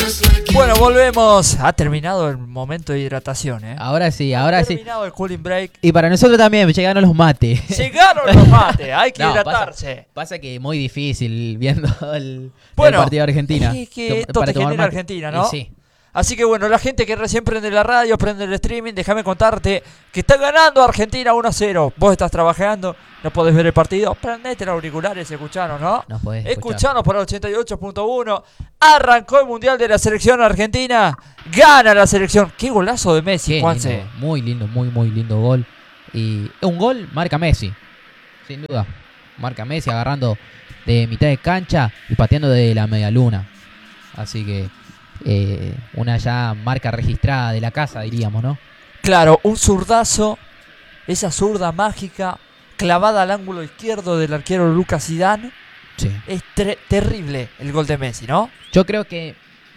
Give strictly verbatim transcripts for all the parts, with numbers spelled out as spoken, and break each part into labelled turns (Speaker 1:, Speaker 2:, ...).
Speaker 1: Bueno, volvemos. Ha terminado el momento de hidratación, ¿eh?
Speaker 2: Ahora sí, ahora
Speaker 1: ha
Speaker 2: sí.
Speaker 1: Ha terminado el cooling break.
Speaker 2: Y para nosotros también llegaron los mates.
Speaker 1: Llegaron los mates, hay que
Speaker 2: no,
Speaker 1: hidratarse.
Speaker 2: Pasa, pasa que es muy difícil viendo el,
Speaker 1: bueno,
Speaker 2: el partido de Argentina.
Speaker 1: Es que esto te genera Argentina, ¿no?
Speaker 2: Y sí.
Speaker 1: Así que bueno, la gente que recién prende la radio, prende el streaming, déjame contarte que está ganando Argentina uno a cero. Vos estás trabajando, no podés ver el partido, prendete los auriculares, escuchanos, ¿no?
Speaker 2: Nos podés
Speaker 1: escuchanos por el ochenta y ocho punto uno. Arrancó el Mundial de la Selección Argentina. Gana la selección. Qué golazo de Messi, Juanse.
Speaker 2: Lindo, muy lindo, muy, muy lindo gol. Y un gol marca Messi, sin duda. Marca Messi agarrando de mitad de cancha y pateando de la media luna. Así que... Eh, una ya marca registrada de la casa, diríamos, ¿no?
Speaker 1: Claro, un zurdazo, esa zurda mágica clavada al ángulo izquierdo del arquero Lucas Zidane.
Speaker 2: Sí.
Speaker 1: Es tre- terrible el gol de Messi, ¿no?
Speaker 2: Yo creo que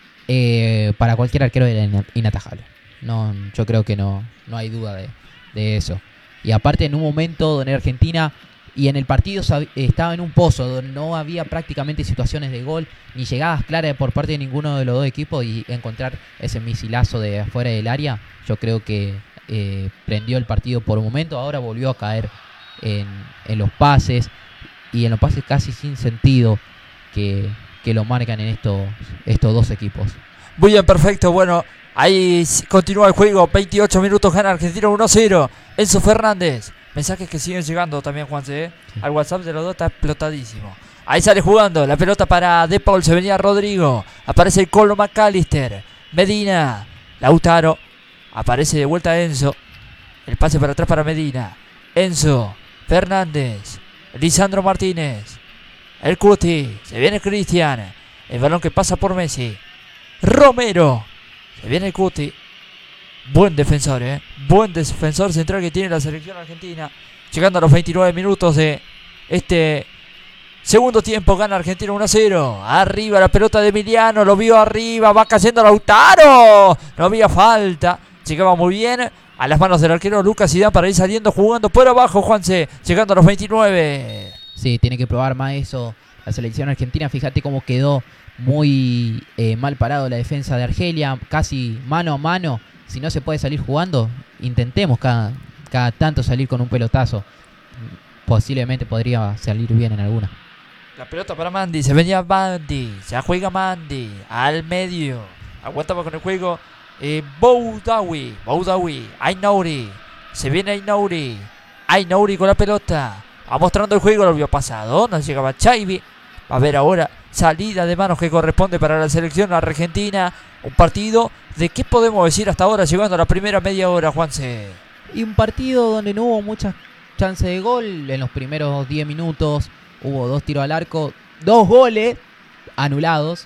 Speaker 2: eh, para cualquier arquero era in- inatajable. No, yo creo que no, no hay duda de, de eso. Y aparte en un momento donde Argentina y en el partido sab- estaba en un pozo donde no había prácticamente situaciones de gol ni llegadas claras por parte de ninguno de los dos equipos, y encontrar ese misilazo de afuera del área, yo creo que eh, prendió el partido por un momento. Ahora volvió a caer en, en los pases, y en los pases casi sin sentido que, que lo marcan en estos, estos dos equipos.
Speaker 1: Muy bien, perfecto. Bueno, ahí continúa el juego. veintiocho minutos, gana Argentina uno a cero. Enzo Fernández. Mensajes que siguen llegando también, Juanse, ¿eh? Sí. Al WhatsApp de los dos está explotadísimo. Ahí sale jugando. La pelota para De Paul. Se venía Rodrigo. Aparece el Colo McAllister. Medina. Lautaro. Aparece de vuelta Enzo. El pase para atrás para Medina. Enzo. Fernández. Lisandro Martínez. El Cuti. Se viene Cristian. El balón que pasa por Messi. Romero. Se viene el Cuti. Buen defensor, eh. Buen defensor central que tiene la selección argentina. Llegando a los veintinueve minutos de este segundo tiempo. Gana Argentina uno a cero. Arriba la pelota de Emiliano. Lo vio arriba. Va cayendo Lautaro. No había falta. Llegaba muy bien a las manos del arquero Lucas Zidane para ir saliendo jugando por abajo, Juanse. Llegando a los veintinueve.
Speaker 2: Sí, tiene que probar más eso la selección argentina. Fíjate cómo quedó muy eh, mal parado la defensa de Argelia. Casi mano a mano. Si no se puede salir jugando, intentemos cada, cada tanto salir con un pelotazo. Posiblemente podría salir bien en alguna.
Speaker 1: La pelota para Mandy, se venía Mandy, ya juega Mandy, al medio. Aguantaba con el juego eh, Boudaoui, Boudaoui, Ainouri. Se viene Ainouri, Ainouri con la pelota. Va mostrando el juego, lo vio pasado, no llegaba Chaibi. Va a ver ahora salida de manos que corresponde para la selección argentina. Un partido de qué podemos decir hasta ahora, llegando a la primera media hora, Juanse.
Speaker 2: Y un partido donde no hubo muchas chances de gol. En los primeros diez minutos hubo dos tiros al arco, dos goles anulados.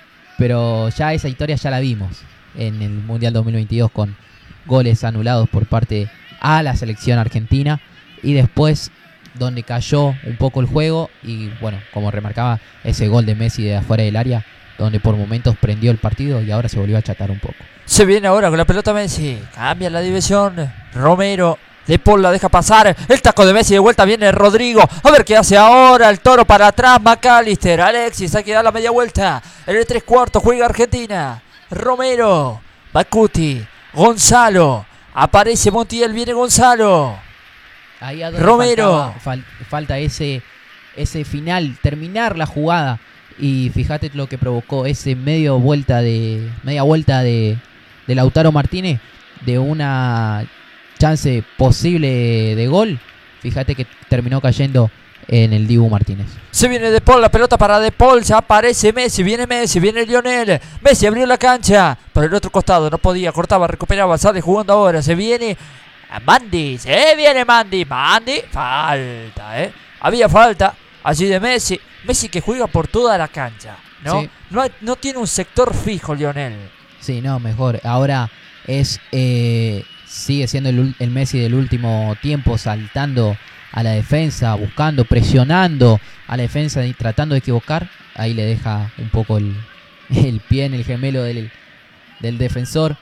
Speaker 2: Pero ya esa historia ya la vimos en el Mundial dos mil veintidós, con goles anulados por parte a la selección argentina. Y después donde cayó un poco el juego, y bueno, como remarcaba, ese gol de Messi de afuera del área, donde por momentos prendió el partido y ahora se volvió a achatar un poco.
Speaker 1: Se viene ahora con la pelota Messi, cambia la diversión, Romero, De Paul la deja pasar, el taco de Messi, de vuelta viene Rodrigo, a ver qué hace ahora, el toro para atrás, McAllister, Alexis, hay que dar la media vuelta, en el tres cuartos juega Argentina, Romero, Bacuti, Gonzalo, aparece Montiel, viene Gonzalo.
Speaker 2: Ahí
Speaker 1: Romero.
Speaker 2: Fal, falta ese, ese final, terminar la jugada. Y fíjate lo que provocó ese medio vuelta de media vuelta de, de Lautaro Martínez, de una chance posible de gol. Fíjate que terminó cayendo en el Dibu Martínez.
Speaker 1: Se viene De Paul, la pelota para De Paul, ya aparece Messi, viene Messi, viene Lionel. Messi abrió la cancha por el otro costado, no podía, cortaba, recuperaba, sale jugando ahora. Se viene Mandy, se viene Mandy, Mandy, falta, eh. Había falta allí de Messi. Messi que juega por toda la cancha, ¿no?
Speaker 2: Sí.
Speaker 1: No, hay, no tiene un sector fijo, Lionel.
Speaker 2: Sí, no, mejor. Ahora es eh, sigue siendo el, el Messi del último tiempo, saltando a la defensa, buscando, presionando a la defensa y tratando de equivocar. Ahí le deja un poco el, el pie en el gemelo del, del defensor.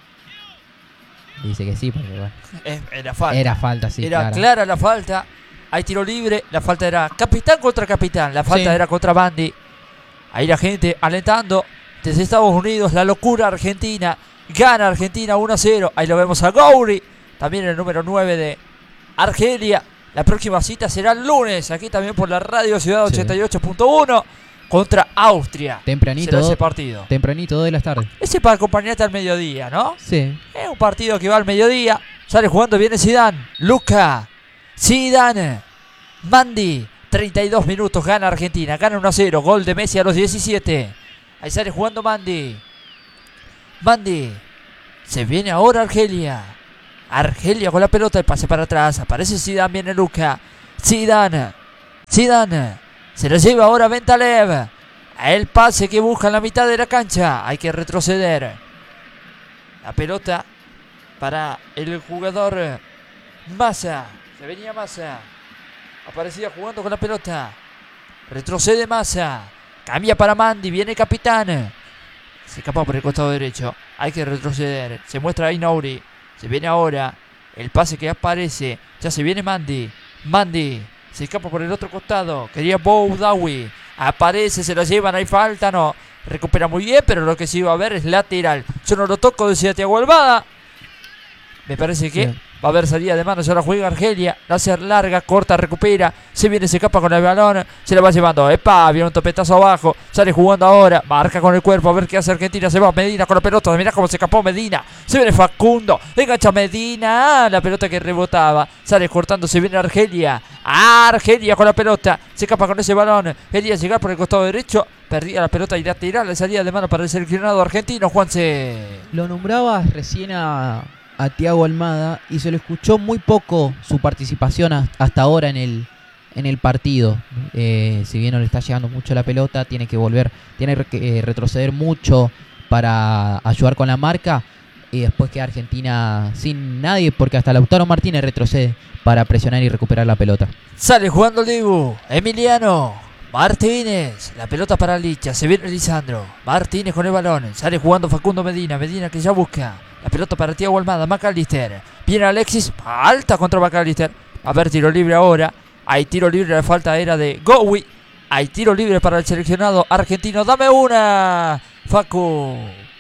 Speaker 2: Dice que sí, porque bueno.
Speaker 1: Era falta.
Speaker 2: Era falta, sí.
Speaker 1: Era
Speaker 2: clara.
Speaker 1: clara la falta. Hay tiro libre. La falta era capitán contra capitán. La falta
Speaker 2: Sí.
Speaker 1: era contra Mandy. Ahí la gente alentando. desde Estados Unidos, la locura argentina. Gana Argentina uno a cero. Ahí lo vemos a Gowri. También el número nueve de Argelia. La próxima cita será el lunes. Aquí también por la radio Ciudad
Speaker 2: Sí.
Speaker 1: ochenta y ocho punto uno. Contra Austria.
Speaker 2: Tempranito,
Speaker 1: Será ese
Speaker 2: do-
Speaker 1: partido.
Speaker 2: tempranito dos de la tarde.
Speaker 1: Ese para acompañarte al mediodía, ¿no?
Speaker 2: Sí.
Speaker 1: Es un partido que va al mediodía. Sale jugando, viene Zidane. Luca. Zidane. Mandi. treinta y dos minutos. Gana Argentina. Gana uno a cero. Gol de Messi a los diecisiete. Ahí sale jugando Mandi. Mandi. Se viene ahora Argelia. Argelia con la pelota. El pase para atrás. Aparece Zidane. Viene Luca. Zidane. Zidane. Se lo lleva ahora Bentalev. El pase que busca en la mitad de la cancha. Hay que retroceder. La pelota para el jugador Massa. Se venía Massa. Aparecía jugando con la pelota. Retrocede Massa. Cambia para Mandi. Viene Capitán. Se escapa por el costado derecho. Hay que retroceder. Se muestra ahí Nouri. Se viene ahora. El pase que aparece. Ya se viene Mandi. Mandi. Se escapa por el otro costado. Quería Boudaoui. Aparece, se lo llevan, hay falta, no. Recupera muy bien, pero lo que sí va a haber es lateral. Yo no lo toco, decía Thiago Almada. Me parece que
Speaker 2: Bien.
Speaker 1: va a haber salida de manos. Ahora juega Argelia. La hace larga, corta, recupera. Se viene, se escapa con el balón. Se la va llevando. Epa, viene un topetazo abajo. Sale jugando ahora. Marca con el cuerpo. A ver qué hace Argentina. Se va Medina con la pelota. Mirá cómo se escapó Medina. Se viene Facundo. Engancha Medina. Ah, la pelota que rebotaba. Sale cortando. Se viene Argelia. Argelia con la pelota. Se escapa con ese balón. Quería llegar por el costado derecho. Perdía la pelota y la tirada. Le salía de mano para el seleccionado argentino. Juanse.
Speaker 2: Lo nombrabas recién a, a Thiago Almada y se lo escuchó muy poco su participación a- hasta ahora en el en el partido. Eh, si bien no le está llegando mucho la pelota, tiene que volver, tiene que eh, retroceder mucho para ayudar con la marca y después queda Argentina sin nadie porque hasta Lautaro Martínez retrocede para presionar y recuperar la pelota.
Speaker 1: Sale jugando el Dibu. Emiliano. Martínez. La pelota para Licha. Se viene Lisandro. Martínez con el balón. Sale jugando Facundo Medina. Medina que ya busca. La pelota para Thiago Almada. McAllister. Viene Alexis. Alta contra McAllister. A ver, tiro libre ahora. Hay tiro libre. La falta era de Gowi. Hay tiro libre para el seleccionado argentino. Dame una, Facu.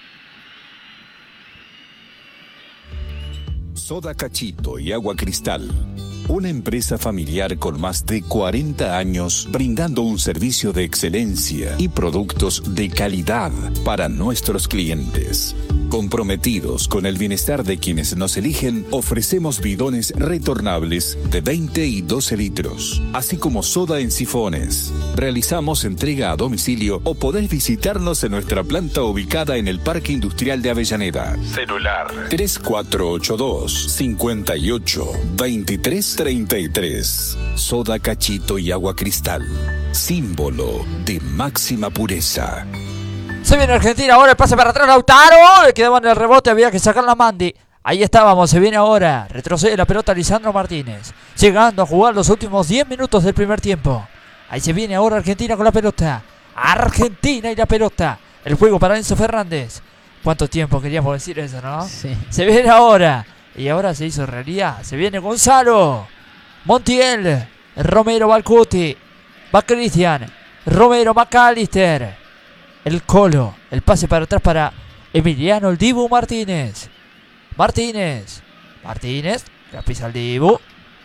Speaker 3: Soda Cachito y Agua Cristal. Una empresa familiar con más de cuarenta años brindando un servicio de excelencia y productos de calidad para nuestros clientes. Comprometidos con el bienestar de quienes nos eligen, ofrecemos bidones retornables de veinte y doce litros, así como soda en sifones. Realizamos entrega a domicilio o podés visitarnos en nuestra planta ubicada en el Parque Industrial de Avellaneda. Celular tres cuatro ocho dos, cinco ocho, dos tres tres tres. Soda Cachito y Agua Cristal. Símbolo de máxima pureza.
Speaker 1: Se viene Argentina, ahora el pase para atrás, Lautaro. Le quedaba en el rebote, había que sacar la Mandi. Ahí estábamos, se viene ahora. Retrocede la pelota Lisandro Martínez. Llegando a jugar los últimos diez minutos del primer tiempo. Ahí se viene ahora Argentina con la pelota. Argentina y la pelota. El juego para Enzo Fernández. ¿Cuánto tiempo queríamos decir eso, no?
Speaker 2: Sí.
Speaker 1: Se viene ahora. Y ahora se hizo realidad. Se viene Gonzalo. Montiel. Romero Balcuti. Va Cristian. Romero McAllister. El Colo. El pase para atrás para Emiliano el Dibu Martínez. Martínez. Martínez. La pisa el Dibu.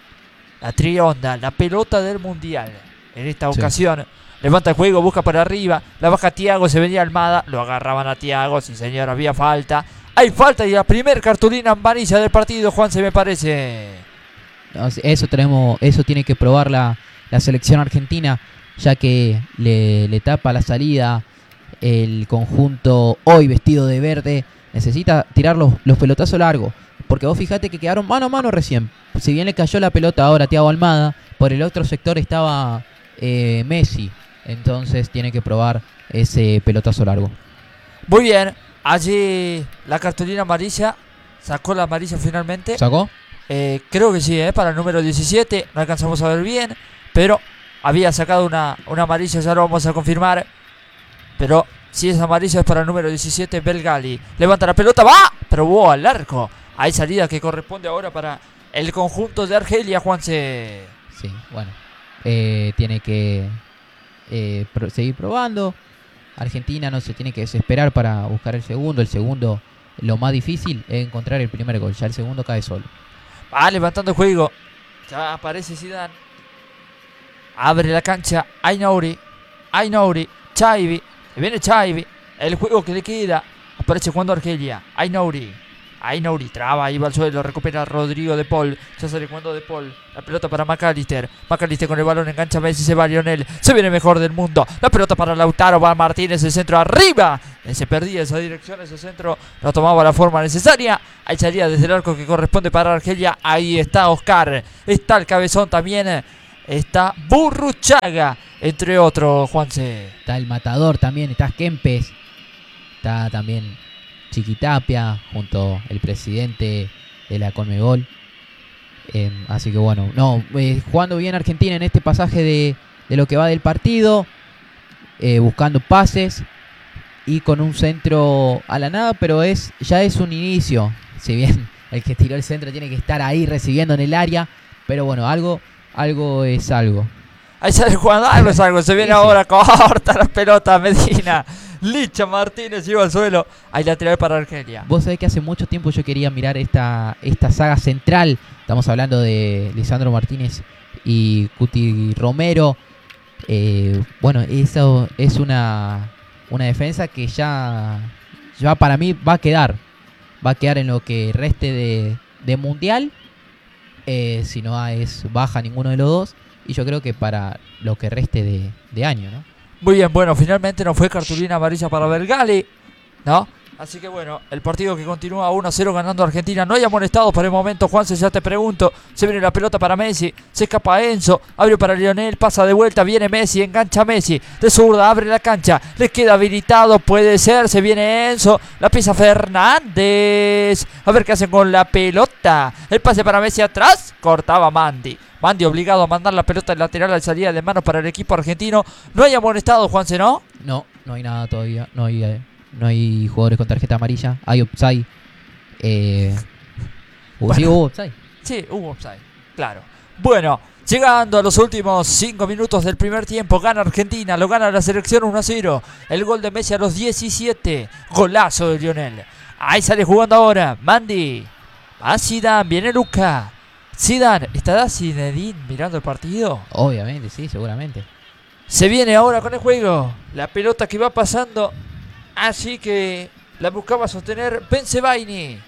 Speaker 1: La trionda. La pelota del Mundial. En esta
Speaker 2: Sí.
Speaker 1: ocasión. Levanta el juego. Busca para arriba. La baja Thiago. Se venía Almada. Lo agarraban a Thiago. Sí, señor. Había falta. Hay falta y la primer cartulina amarilla del partido, Juan, se me parece.
Speaker 2: No, Eso tenemos, eso tiene que probar la, la selección argentina, ya que le, le tapa la salida el conjunto hoy vestido de verde. Necesita tirar los, los pelotazos largos, porque vos fijate que quedaron mano a mano recién. Si bien le cayó la pelota ahora a Thiago Almada, por el otro sector estaba eh, Messi. Entonces tiene que probar ese pelotazo largo.
Speaker 1: Muy bien, allí la cartulina amarilla, sacó la amarilla finalmente.
Speaker 2: ¿Sacó?
Speaker 1: Eh, creo que sí, eh, para el número diecisiete, no alcanzamos a ver bien, pero había sacado una, una amarilla, ya lo vamos a confirmar. Pero si es amarilla es para el número diecisiete, Belgali. Levanta la pelota, va, pero wow, al arco. Hay salida que corresponde ahora para el conjunto de Argelia, Juanse.
Speaker 2: Sí, bueno. Eh, tiene que eh, pro- seguir probando. Argentina no se tiene que desesperar para buscar el segundo. El segundo, lo más difícil es encontrar el primer gol. Ya el segundo cae solo.
Speaker 1: Va levantando el juego. Ya aparece Zidane. Abre la cancha. Ainauri. Ainauri. Chaibi. Se viene Chaibi. El juego que le queda. Aparece jugando Argelia. Ainauri. Ainauri traba, ahí va al suelo, recupera Rodrigo de Paul. Ya sale jugando de Paul. La pelota para McAllister. McAllister con el balón, engancha Messi, se va Lionel. Se viene mejor del mundo. La pelota para Lautaro, va Martínez, el centro arriba. Se perdía esa dirección, ese centro no tomaba la forma necesaria. Ahí salía desde el arco que corresponde para Argelia. Ahí está Oscar. Está el cabezón también. Está Burruchaga, entre otros, Juanse.
Speaker 2: Está el matador también, está Kempes. Está también Chiquitapia junto al presidente de la Conmebol. Eh, así que bueno, no, eh, jugando bien Argentina en este pasaje de, de lo que va del partido, eh, buscando pases y con un centro a la nada, pero es ya es un inicio. Si bien el que tiró el centro tiene que estar ahí recibiendo en el área, pero bueno, algo, algo es algo.
Speaker 1: Ahí sale jugando, algo es algo. Se viene ahora, corta la pelota Medina. Licha Martínez iba al suelo. Ahí lateral para Argelia.
Speaker 2: Vos sabés que hace mucho tiempo yo quería mirar esta, esta saga central. Estamos hablando de Lisandro Martínez y Cuti Romero. Eh, bueno, eso es una, una defensa que ya, ya para mí va a quedar. Va a quedar en lo que reste de, de Mundial. Eh, si no es baja ninguno de los dos. Y yo creo que para lo que reste de, de año, ¿no?
Speaker 1: Muy bien, bueno, finalmente no fue cartulina amarilla para Vergali, ¿no? Así que bueno, el partido que continúa uno a cero ganando Argentina. No hay amonestados por el momento, Juanse, ya te pregunto. Se viene la pelota para Messi, se escapa Enzo, abre para Lionel, pasa de vuelta, viene Messi, engancha Messi, de zurda, abre la cancha, le queda habilitado, puede ser, se viene Enzo, la pisa Fernández. A ver qué hacen con la pelota. El pase para Messi atrás, cortaba Mandy. Mandy obligado a mandar la pelota lateral al salida de manos para el equipo argentino. No hay amonestados, Juanse, ¿no?
Speaker 2: No, no hay nada todavía, no hay... Eh... No hay jugadores con tarjeta amarilla. Hay offside. Eh,
Speaker 1: bueno,
Speaker 2: sí, hubo offside.
Speaker 1: Sí, hubo offside. Claro. Bueno, llegando a los últimos cinco minutos del primer tiempo. Gana Argentina. Lo gana la selección uno a cero. El gol de Messi a los diecisiete. Golazo de Lionel. Ahí sale jugando ahora. Mandy. Va Zidane. Viene Luca. Zidane. ¿Estará Zinedine mirando el partido?
Speaker 2: Obviamente, sí, seguramente.
Speaker 1: Se viene ahora con el juego. La pelota que va pasando. Así que la buscaba sostener Bensebaini.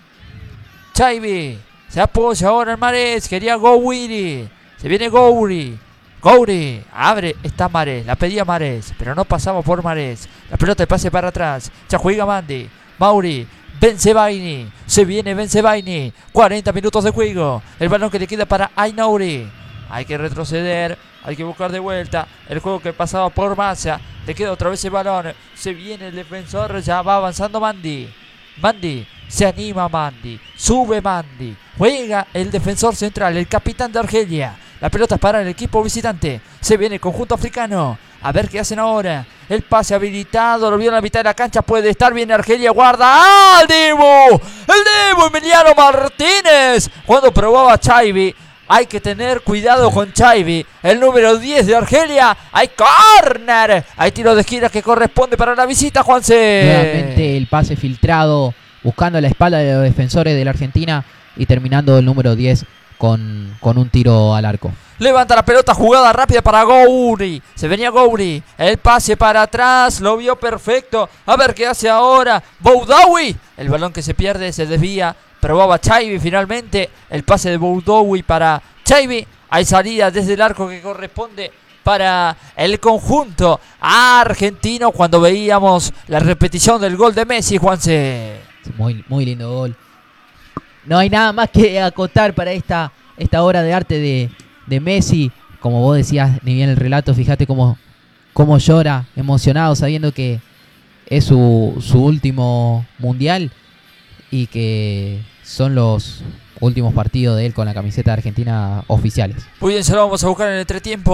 Speaker 1: Chaibi. Se apoya ahora en Mahrez. Quería Gouiri. Se viene Gouri. Gouri. Abre. Está Mahrez. La pedía Mahrez. Pero no pasaba por Mahrez. La pelota de pase para atrás. Ya juega Mandy. Mauri. Bensebaini. Se viene Bensebaini. cuarenta minutos de juego. El balón que le queda para Ainauri. Hay que retroceder. Hay que buscar de vuelta el juego que pasaba por Massa. Le queda otra vez el balón. Se viene el defensor. Ya va avanzando Mandy. Mandy. Se anima Mandy. Sube Mandy. Juega el defensor central. El capitán de Argelia. La pelota es para el equipo visitante. Se viene el conjunto africano. A ver qué hacen ahora. El pase habilitado. Lo vio en la mitad de la cancha. Puede estar bien Argelia. Guarda. ¡Ah! ¡El Dibu! ¡El Dibu! Emiliano Martínez. Cuando probaba Chaibi. Hay que tener cuidado con Chaibi. El número diez de Argelia. Hay córner. Hay tiro de esquina que corresponde para la visita, Juanse.
Speaker 2: Nuevamente el pase filtrado. Buscando la espalda de los defensores de la Argentina. Y terminando el número diez con, con un tiro al arco.
Speaker 1: Levanta la pelota, jugada rápida para Gouri. Se venía Gouri. El pase para atrás. Lo vio perfecto. A ver qué hace ahora. Boudaoui. El balón que se pierde, se desvía. Probaba Chaibi finalmente. El pase de Boudaoui para Chaibi. Hay salida desde el arco que corresponde para el conjunto argentino. Cuando veíamos la repetición del gol de Messi, Juanse.
Speaker 2: Muy, muy lindo gol. No hay nada más que acotar para esta, esta obra de arte de, de Messi. Como vos decías, ni bien el relato, fíjate cómo, cómo llora, emocionado, sabiendo que es su, su último mundial y que son los últimos partidos de él con la camiseta de Argentina oficiales.
Speaker 1: Muy bien, se lo vamos a buscar en el entretiempo.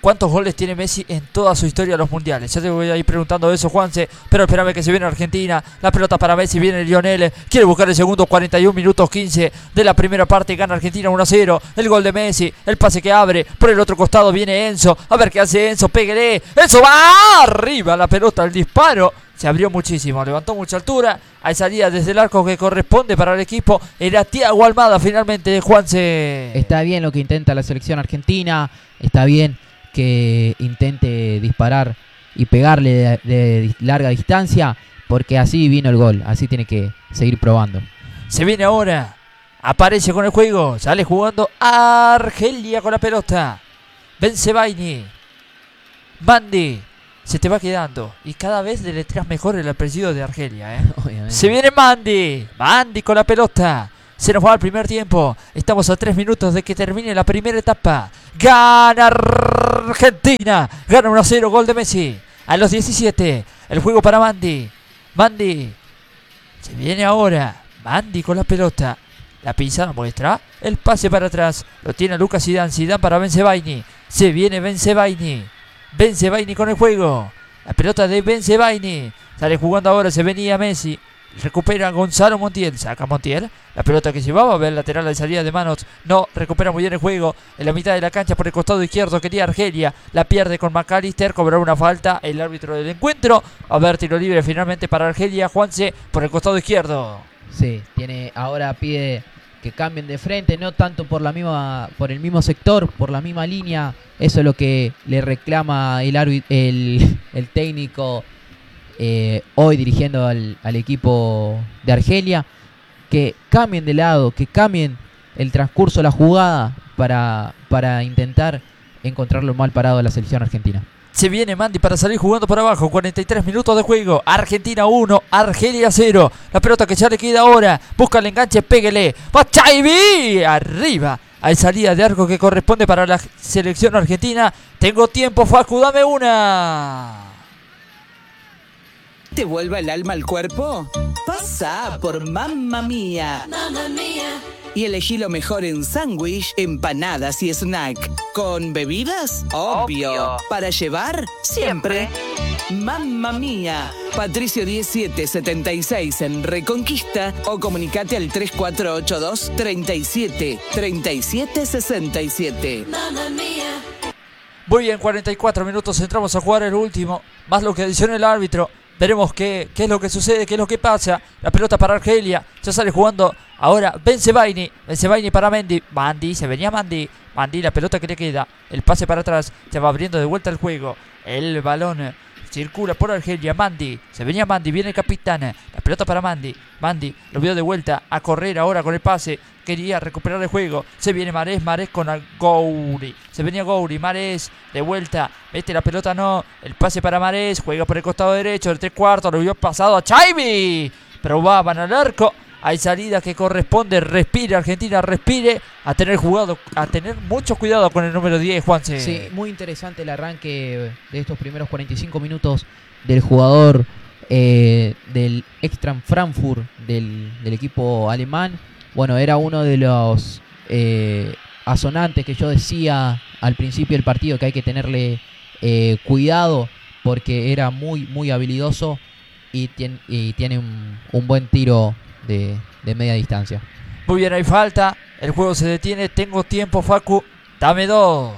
Speaker 1: ¿Cuántos goles tiene Messi en toda su historia de los mundiales? Ya te voy a ir preguntando eso, Juanse, pero espérame que se viene Argentina. La pelota para Messi, viene Lionel, quiere buscar el segundo, cuarenta y un minutos quince de la primera parte, gana Argentina uno a cero. El gol de Messi, el pase que abre, por el otro costado viene Enzo, a ver qué hace Enzo, péguele, Enzo va arriba la pelota, el disparo. Se abrió muchísimo, levantó mucha altura. Hay salida desde el arco que corresponde para el equipo. Era Thiago Almada finalmente, Juanse.
Speaker 2: Está bien lo que intenta la selección argentina. Está bien que intente disparar y pegarle de, de larga distancia, porque así vino el gol. Así tiene que seguir probando.
Speaker 1: Se viene ahora. Aparece con el juego. Sale jugando Argelia con la pelota. Bensebaini. Mandi. Se te va quedando. Y cada vez deletreas mejor el apellido de Argelia, ¿eh?
Speaker 2: Obviamente.
Speaker 1: Se viene Mandi. Mandi con la pelota. Se nos va el primer tiempo. Estamos a tres minutos de que termine la primera etapa. Gana Argentina. Gana uno a cero. Gol de Messi. A los diecisiete. El juego para Mandi. Mandi. Se viene ahora. Mandi con la pelota. La pinza muestra. El pase para atrás. Lo tiene Lucas Zidane. Zidane para Bensebaini. Se viene Bensebaini. Bensebaini con el juego. La pelota de Bensebaini. Sale jugando ahora. Se venía Messi. Recupera Gonzalo Montiel. Saca Montiel. La pelota que llevaba. A ver el lateral de salida de manos. No. Recupera muy bien el juego. En la mitad de la cancha por el costado izquierdo. Quería Argelia. La pierde con McAllister. Cobrará una falta. El árbitro del encuentro. A ver, tiro libre finalmente para Argelia. Juanse por el costado izquierdo.
Speaker 2: Sí, tiene, ahora pide que cambien de frente, no tanto por la misma, por el mismo sector, por la misma línea. Eso es lo que le reclama el árbitro, el, el técnico eh, hoy dirigiendo al, al equipo de Argelia. Que cambien de lado, que cambien el transcurso de la jugada para, para intentar encontrarlo mal parado de la selección argentina.
Speaker 1: Se viene Mandi para salir jugando por abajo. cuarenta y tres minutos de juego. Argentina uno, Argelia cero. La pelota que ya le queda ahora. Busca el enganche, péguele. ¡Va Chaibi! Arriba. Hay salida de arco que corresponde para la selección argentina. Tengo tiempo, Facu, dame una.
Speaker 4: ¿Te vuelve el alma al cuerpo? Pasa por Mamma Mía.
Speaker 5: Mamma Mía.
Speaker 4: Y elegí lo mejor en sándwich, empanadas y snack. ¿Con bebidas? Obvio.
Speaker 5: Obvio.
Speaker 4: ¿Para llevar? Siempre. Mamma Mía. Patricio diecisiete setenta y seis en Reconquista o comunicate al tres cuatro ocho dos, treinta y siete, treinta y siete, sesenta y siete.
Speaker 5: Mamma Mía.
Speaker 1: Muy bien, cuarenta y cuatro minutos. Entramos a jugar el último. Más lo que adiciona el árbitro. Veremos qué, qué es lo que sucede, qué es lo que pasa. La pelota para Argelia. Ya sale jugando ahora Bensebaini. Bensebaini para Mendy. Mandi, se venía Mandi. Mandi, la pelota que le queda. El pase para atrás. Se va abriendo de vuelta el juego. El balón circula por Argelia. Mandi, se venía Mandi. Viene el capitán. La pelota para Mandi. Mandi lo vio de vuelta a correr ahora con el pase. Quería recuperar el juego. Se viene Marés, Marés con Gouri. Se venía Gouri, Marés de vuelta. Mete la pelota, no. El pase para Marés. Juega por el costado derecho. El tres cuartos lo vio pasado a Chaibi. Probaban al arco. Hay salida que corresponde. Respire, Argentina, respire. A tener jugado, a tener mucho cuidado con el número diez, Juanse.
Speaker 2: Sí, muy interesante el arranque de estos primeros cuarenta y cinco minutos del jugador eh, del Eintracht Frankfurt, del, del equipo alemán. Bueno, era uno de los eh, asonantes que yo decía al principio del partido, que hay que tenerle eh, cuidado porque era muy, muy habilidoso y, tien, y tiene un, un buen tiro de, de media distancia.
Speaker 1: Muy bien, hay falta. El juego se detiene. Tengo tiempo, Facu. Dame dos.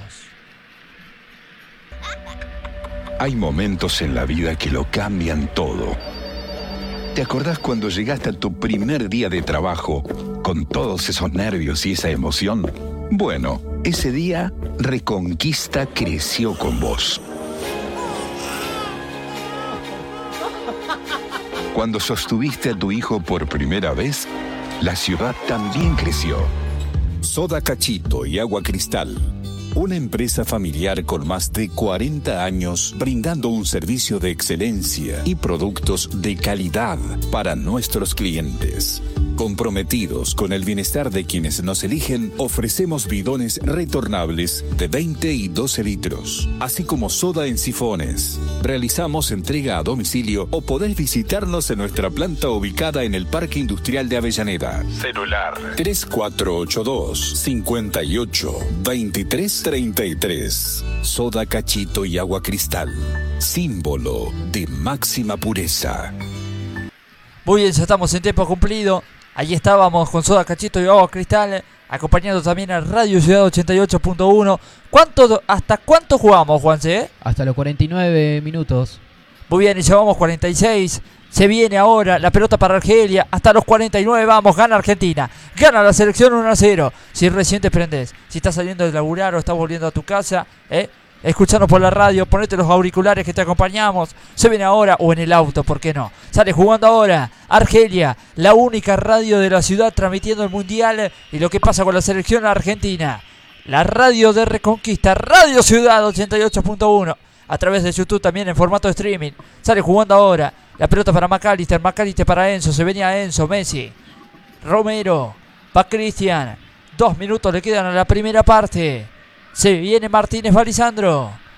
Speaker 3: Hay momentos en la vida que lo cambian todo. ¿Te acordás cuando llegaste a tu primer día de trabajo con todos esos nervios y esa emoción? Bueno, ese día Reconquista creció con vos. Cuando sostuviste a tu hijo por primera vez, la ciudad también creció. Soda Cachito y Agua Cristal. Una empresa familiar con más de cuarenta años brindando un servicio de excelencia y productos de calidad para nuestros clientes. Comprometidos con el bienestar de quienes nos eligen, ofrecemos bidones retornables de veinte y doce litros, así como soda en sifones. Realizamos entrega a domicilio o podés visitarnos en nuestra planta ubicada en el Parque Industrial de Avellaneda. Celular tres cuatro ocho dos, cinco ocho, dos tres tres tres. Soda Cachito y agua cristal, símbolo de máxima pureza.
Speaker 1: Muy bien, ya estamos en tiempo cumplido. Allí estábamos con Soda Cachito y agua cristal, acompañando también a Radio Ciudad ochenta y ocho punto uno. ¿Cuánto, ¿Hasta cuánto jugamos, Juanse?
Speaker 2: Hasta los cuarenta y nueve minutos.
Speaker 1: Muy bien, y llevamos cuarenta y seis. Se viene ahora la pelota para Argelia. Hasta los cuarenta y nueve vamos. Gana Argentina. Gana la selección uno a cero. Si recién te prendés, si estás saliendo de laburar o estás volviendo a tu casa, eh, escuchanos por la radio, ponete los auriculares que te acompañamos. Se viene ahora, o en el auto, ¿por qué no? Sale jugando ahora Argelia, la única radio de la ciudad transmitiendo el mundial y lo que pasa con la selección argentina. La radio de Reconquista, Radio Ciudad ochenta y ocho punto uno. A través de YouTube también en formato de streaming. Sale jugando ahora. La pelota para McAllister. McAllister para Enzo. Se venía Enzo. Messi. Romero. Va Cristian. Dos minutos le quedan a la primera parte. Se viene Martínez Balizandro.